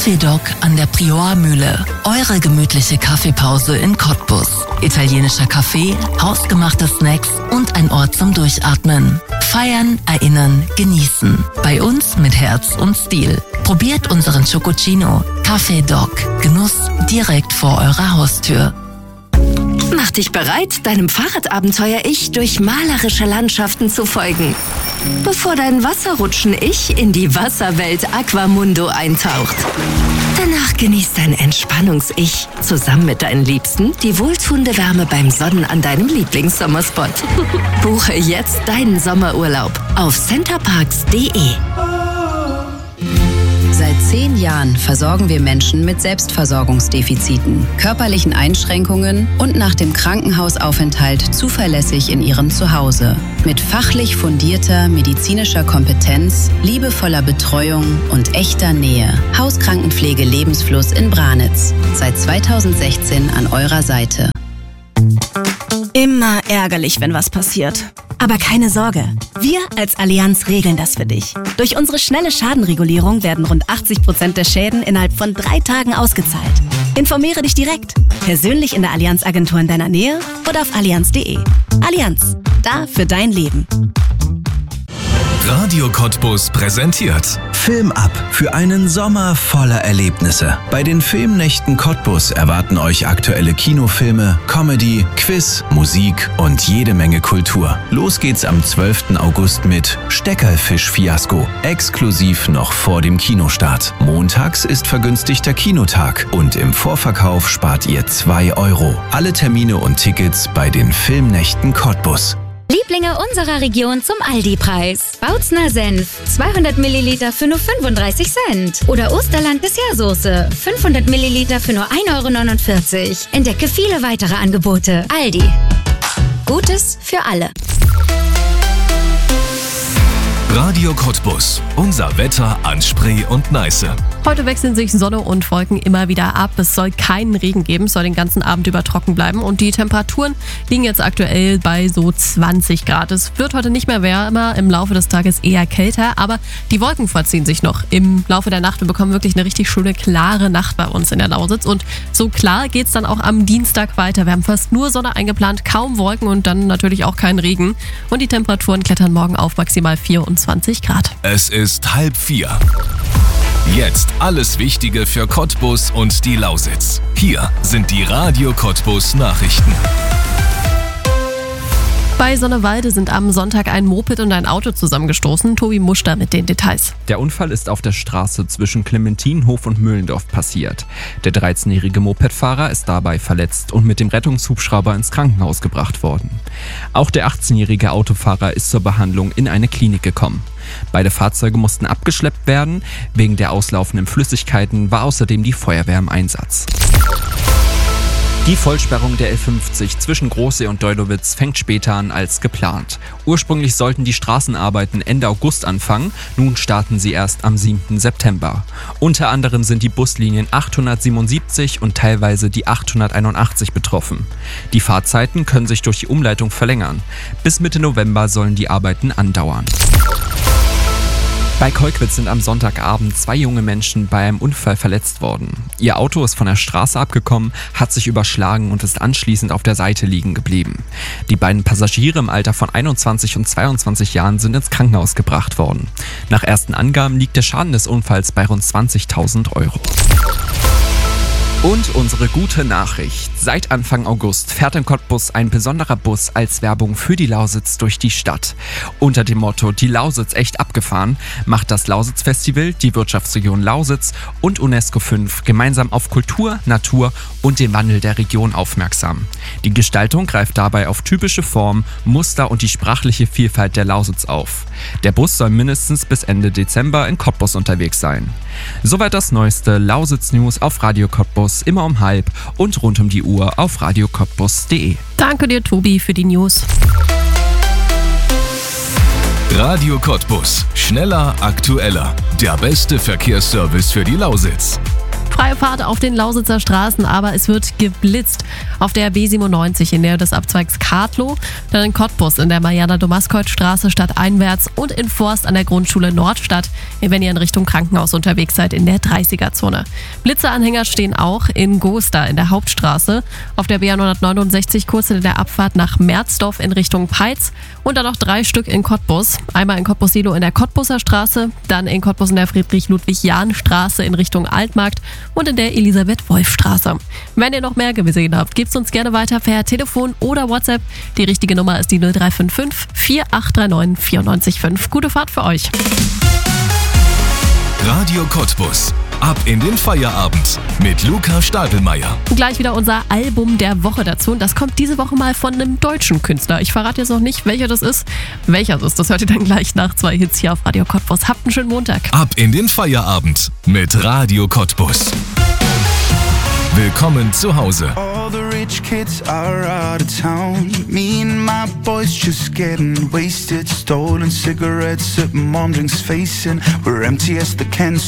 Café Doc an der Prioa-Mühle. Eure gemütliche Kaffeepause in Cottbus. Italienischer Kaffee, hausgemachte Snacks und ein Ort zum Durchatmen. Feiern, erinnern, genießen. Bei uns mit Herz und Stil. Probiert unseren Chococino. Café Doc. Genuss direkt vor eurer Haustür. Mach dich bereit, deinem Fahrradabenteuer-Ich durch malerische Landschaften zu folgen. Bevor dein Wasserrutschen-Ich in die Wasserwelt Aquamundo eintaucht. Danach genießt dein Entspannungs-Ich zusammen mit deinen Liebsten die wohltuende Wärme beim Sonnen an deinem Lieblingssommerspot. Buche jetzt deinen Sommerurlaub auf centerparks.de. Seit 10 Jahren versorgen wir Menschen mit Selbstversorgungsdefiziten, körperlichen Einschränkungen und nach dem Krankenhausaufenthalt zuverlässig in ihrem Zuhause. Mit fachlich fundierter medizinischer Kompetenz, liebevoller Betreuung und echter Nähe. Hauskrankenpflege Lebensfluss in Branitz. Seit 2016 an eurer Seite. Immer ärgerlich, wenn was passiert. Aber keine Sorge, wir als Allianz regeln das für dich. Durch unsere schnelle Schadenregulierung werden rund 80% der Schäden innerhalb von 3 Tagen ausgezahlt. Informiere dich direkt, persönlich in der Allianz-Agentur in deiner Nähe oder auf allianz.de. Allianz, da für dein Leben. Radio Cottbus präsentiert Film ab für einen Sommer voller Erlebnisse. Bei den Filmnächten Cottbus erwarten euch aktuelle Kinofilme, Comedy, Quiz, Musik und jede Menge Kultur. Los geht's am 12. August mit Steckerfisch-Fiasko. Exklusiv noch vor dem Kinostart. Montags ist vergünstigter Kinotag und im Vorverkauf spart ihr 2 €. Alle Termine und Tickets bei den Filmnächten Cottbus. Lieblinge unserer Region zum Aldi-Preis. Bautzner Senf, 200 Milliliter für nur 35 Cent. Oder Osterland Dessertsoße, 500 Milliliter für nur 1,49 €. Entdecke viele weitere Angebote. Aldi. Gutes für alle. Radio Cottbus. Unser Wetter an Spree und Neiße. Heute wechseln sich Sonne und Wolken immer wieder ab. Es soll keinen Regen geben, es soll den ganzen Abend über trocken bleiben. Und die Temperaturen liegen jetzt aktuell bei so 20 Grad. Es wird heute nicht mehr wärmer, im Laufe des Tages eher kälter. Aber die Wolken verziehen sich noch im Laufe der Nacht. Wir bekommen wirklich eine richtig schöne, klare Nacht bei uns in der Lausitz. Und so klar geht es dann auch am Dienstag weiter. Wir haben fast nur Sonne eingeplant, kaum Wolken und dann natürlich auch kein Regen. Und die Temperaturen klettern morgen auf maximal 24 Grad. Es ist 3:30. Jetzt alles Wichtige für Cottbus und die Lausitz. Hier sind die Radio Cottbus Nachrichten. Bei Sonnewalde sind am Sonntag ein Moped und ein Auto zusammengestoßen. Tobi Muster mit den Details. Der Unfall ist auf der Straße zwischen Clementinhof und Mühlendorf passiert. Der 13-jährige Mopedfahrer ist dabei verletzt und mit dem Rettungshubschrauber ins Krankenhaus gebracht worden. Auch der 18-jährige Autofahrer ist zur Behandlung in eine Klinik gekommen. Beide Fahrzeuge mussten abgeschleppt werden. Wegen der auslaufenden Flüssigkeiten war außerdem die Feuerwehr im Einsatz. Die Vollsperrung der L50 zwischen Großsee und Deudowitz fängt später an als geplant. Ursprünglich sollten die Straßenarbeiten Ende August anfangen, nun starten sie erst am 7. September. Unter anderem sind die Buslinien 877 und teilweise die 881 betroffen. Die Fahrzeiten können sich durch die Umleitung verlängern. Bis Mitte November sollen die Arbeiten andauern. Bei Kolkwitz sind am Sonntagabend 2 junge Menschen bei einem Unfall verletzt worden. Ihr Auto ist von der Straße abgekommen, hat sich überschlagen und ist anschließend auf der Seite liegen geblieben. Die beiden Passagiere im Alter von 21 und 22 Jahren sind ins Krankenhaus gebracht worden. Nach ersten Angaben liegt der Schaden des Unfalls bei rund 20.000 €. Und unsere gute Nachricht. Seit Anfang August fährt in Cottbus ein besonderer Bus als Werbung für die Lausitz durch die Stadt. Unter dem Motto "Die Lausitz echt abgefahren" macht das Lausitz-Festival, die Wirtschaftsregion Lausitz und UNESCO 5 gemeinsam auf Kultur, Natur und den Wandel der Region aufmerksam. Die Gestaltung greift dabei auf typische Formen, Muster und die sprachliche Vielfalt der Lausitz auf. Der Bus soll mindestens bis Ende Dezember in Cottbus unterwegs sein. Soweit das neueste Lausitz-News auf Radio Cottbus, immer um 12:30 und rund um die Uhr auf radiocottbus.de. Danke dir, Tobi, für die News. Radio Cottbus. Schneller, aktueller. Der beste Verkehrsservice für die Lausitz. Freie Fahrt auf den Lausitzer Straßen, aber es wird geblitzt. Auf der B97 in Nähe des Abzweigs Kartlow, dann in Cottbus in der Mariana-Domaskoit-Straße stadteinwärts und in Forst an der Grundschule Nordstadt, wenn ihr in Richtung Krankenhaus unterwegs seid in der 30er-Zone. Blitzeanhänger stehen auch in Gosta in der Hauptstraße, auf der B169 kurz in der Abfahrt nach Merzdorf in Richtung Peitz und dann noch 3 Stück in Cottbus. Einmal in Cottbus-Silo in der Cottbuser Straße, dann in Cottbus in der Friedrich-Ludwig-Jahn-Straße in Richtung Altmarkt und in der Elisabeth-Wolf-Straße. Wenn ihr noch mehr gesehen habt, gebt uns gerne weiter per Telefon oder WhatsApp. Die richtige Nummer ist die 0355 4839 94,5. Gute Fahrt für euch. Radio Cottbus. Ab in den Feierabend mit Luca Stadelmeier. Gleich wieder unser Album der Woche dazu. Und das kommt diese Woche mal von einem deutschen Künstler. Ich verrate jetzt noch nicht, welcher das ist. Das hört ihr dann gleich nach 2 Hits hier auf Radio Cottbus. Habt einen schönen Montag. Ab in den Feierabend mit Radio Cottbus. Willkommen zu Hause. All the rich kids are out of town. Me and my boys just getting wasted. Stolen cigarettes at mom drinks facing. We're empty as the cans.